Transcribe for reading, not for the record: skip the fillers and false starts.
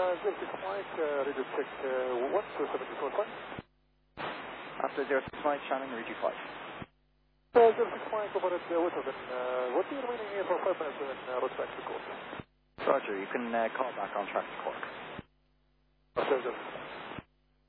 06 Mike, radio check 174 flight. After 06 Mike, Shannon, radio 5. 06 Mike, over at Whittleton. What are you remaining here for 5 minutes and route back to Cork? Roger, you can call back on track to Cork. After 06.